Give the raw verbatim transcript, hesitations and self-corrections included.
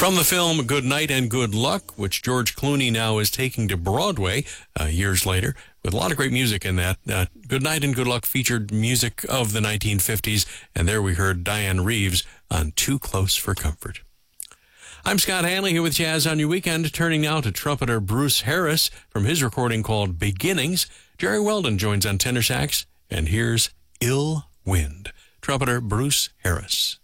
From the film Good Night and Good Luck, which George Clooney now is taking to Broadway uh, years later, with a lot of great music in that. Uh, Good Night and Good Luck featured music of the nineteen fifties, and there we heard Diane Reeves on Too Close for Comfort. I'm Scott Hanley here with Jazz on Your Weekend, turning now to trumpeter Bruce Harris from his recording called Beginnings. Jerry Weldon joins on tenor sax, and here's Ill Wind. Trumpeter Bruce Harris.